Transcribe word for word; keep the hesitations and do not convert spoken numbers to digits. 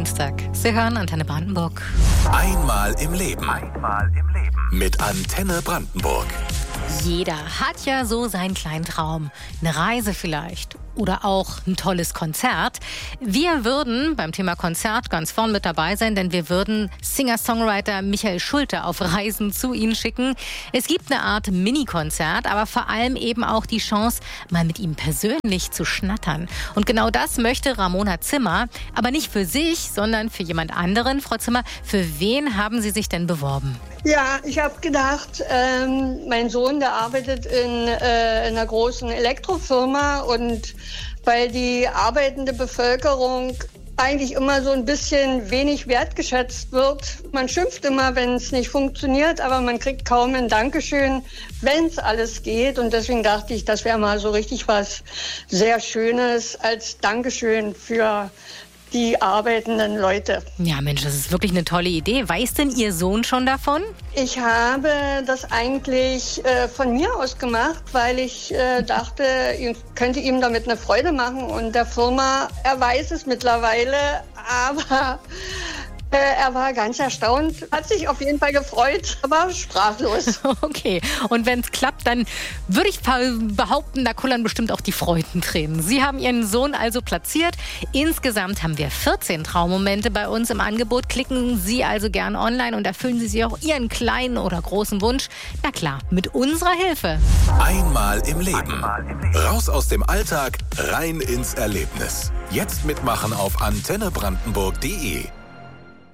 Dienstag. Sie hören Antenne Brandenburg. Einmal im Leben. Einmal im Leben. Mit Antenne Brandenburg. Jeder hat ja so seinen kleinen Traum. Eine Reise vielleicht. Oder auch ein tolles Konzert. Wir würden beim Thema Konzert ganz vorn mit dabei sein, denn wir würden Singer-Songwriter Michael Schulte auf Reisen zu Ihnen schicken. Es gibt eine Art Mini-Konzert, aber vor allem eben auch die Chance, mal mit ihm persönlich zu schnattern. Und genau das möchte Ramona Zimmer, aber nicht für sich, sondern für jemand anderen. Frau Zimmer, für wen haben Sie sich denn beworben? Ja, ich habe gedacht, ähm, mein Sohn, der arbeitet in, äh, in einer großen Elektrofirma, und weil die arbeitende Bevölkerung eigentlich immer so ein bisschen wenig wertgeschätzt wird. Man schimpft immer, wenn es nicht funktioniert, aber man kriegt kaum ein Dankeschön, wenn es alles geht. Und deswegen dachte ich, das wäre mal so richtig was sehr Schönes als Dankeschön für die arbeitenden Leute. Ja, Mensch, das ist wirklich eine tolle Idee. Weiß denn Ihr Sohn schon davon? Ich habe das eigentlich äh, von mir aus gemacht, weil ich äh, dachte, ich könnte ihm damit eine Freude machen. Und der Firma, er weiß es mittlerweile, aber äh, er war ganz erstaunt, hat sich auf jeden Fall gefreut, aber sprachlos. Okay, und wenn es klappt, dann würde ich behaupten, da kullern bestimmt auch die Freudentränen. Sie haben Ihren Sohn also platziert. Insgesamt haben wir vierzehn Traummomente bei uns im Angebot. Klicken Sie also gern online und erfüllen Sie sich auch Ihren kleinen oder großen Wunsch. Na klar, mit unserer Hilfe. Einmal im Leben. Raus aus dem Alltag, rein ins Erlebnis. Jetzt mitmachen auf antenne brandenburg punkt de.